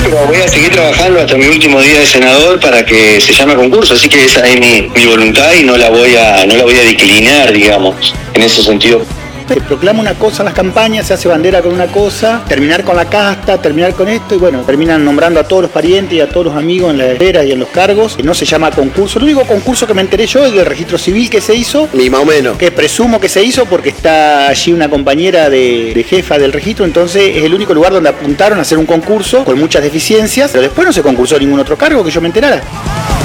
pero voy a seguir trabajando hasta mi último día de senador para que se llame concurso, así que esa es mi voluntad y no la voy a declinar, digamos, en ese sentido. Se proclama una cosa en las campañas, se hace bandera con una cosa, terminar con la casta, terminar con esto, y bueno, terminan nombrando a todos los parientes y a todos los amigos en las esferas y en los cargos, que no se llama concurso. El único concurso que me enteré yo es del registro civil que se hizo, ni más o menos, que presumo que se hizo porque está allí una compañera de jefa del registro, entonces es el único lugar donde apuntaron a hacer un concurso con muchas deficiencias, pero después no se concursó ningún otro cargo que yo me enterara.